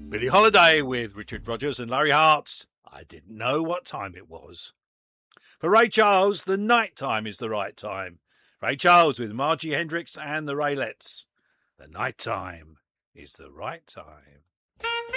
Billie Holiday with Richard Rodgers and Larry Hart. I didn't know what time it was. For Ray Charles, the night time is the right time. Ray Charles with Margie Hendricks and the Raelettes. The night time is the right time.